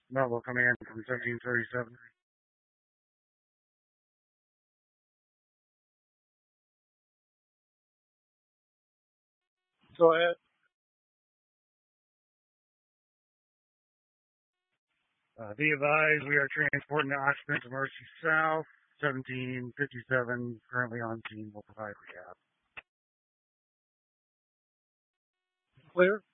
Melville Command from 1737. Go ahead. Be advised, we are transporting the occupants of Mercy South, 1757, currently on scene. Will provide recap. Clear?